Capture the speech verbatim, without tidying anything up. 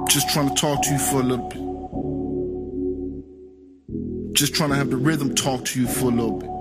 Just trying to talk to you for a little bit. Just trying to have the rhythm talk to you for a little bit.